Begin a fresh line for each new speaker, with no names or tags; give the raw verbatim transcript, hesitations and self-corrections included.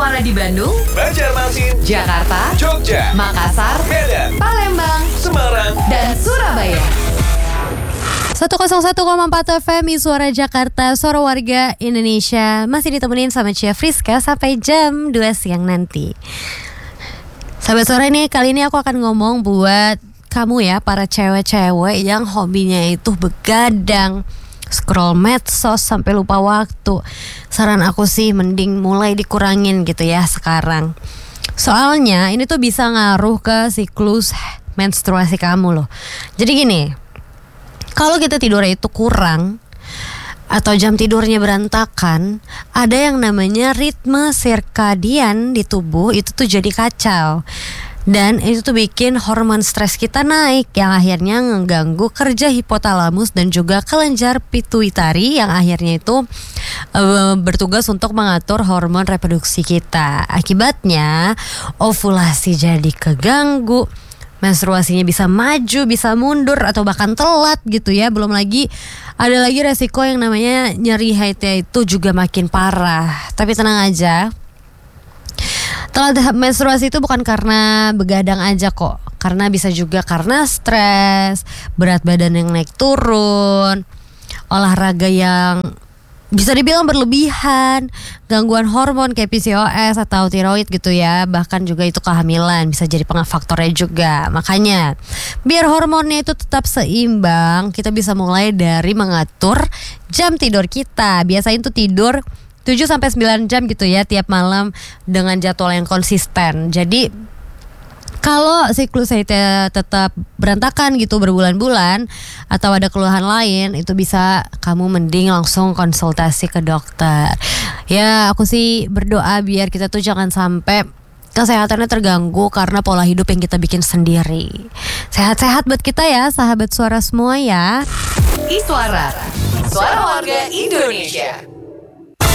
Iswara di Bandung,
Banjarmasin,
Jakarta,
Jogja,
Makassar,
Medan,
Palembang,
Semarang,
dan Surabaya.
seratus satu koma empat F M Iswara Jakarta, suara warga Indonesia. Masih ditemenin sama Cia Friska sampai jam dua siang nanti. Sahabat Suara, ini kali ini aku akan ngomong buat kamu ya, para cewek-cewek yang hobinya itu begadang, scroll medsos sampai lupa waktu. Saran aku sih mending mulai dikurangin gitu ya sekarang. Soalnya ini tuh bisa ngaruh ke siklus menstruasi kamu loh. Jadi gini, kalau kita tidurnya itu kurang atau jam tidurnya berantakan, ada yang namanya ritme sirkadian di tubuh itu tuh jadi kacau. Dan itu tuh bikin hormon stres kita naik, yang akhirnya mengganggu kerja hipotalamus dan juga kelenjar pituitari, yang akhirnya itu e, bertugas untuk mengatur hormon reproduksi kita. Akibatnya ovulasi jadi keganggu, menstruasinya bisa maju, bisa mundur, atau bahkan telat gitu ya. Belum lagi ada lagi resiko yang namanya nyeri haidnya itu juga makin parah. Tapi tenang aja, telat menstruasi itu bukan karena begadang aja kok. Karena bisa juga karena stres, berat badan yang naik turun, olahraga yang bisa dibilang berlebihan, gangguan hormon kayak P C O S atau tiroid gitu ya. Bahkan juga itu kehamilan bisa jadi faktornya juga. Makanya biar hormonnya itu tetap seimbang, kita bisa mulai dari mengatur jam tidur kita. Biasain tuh tidur tujuh sampai sembilan jam gitu ya tiap malam dengan jadwal yang konsisten. Jadi kalau siklus haidnya tetap berantakan gitu berbulan-bulan atau ada keluhan lain, itu bisa kamu mending langsung konsultasi ke dokter. Ya aku sih berdoa biar kita tuh jangan sampai kesehatannya terganggu karena pola hidup yang kita bikin sendiri. Sehat-sehat buat kita ya, sahabat Suara semua ya.
Iswara, suara warga Indonesia.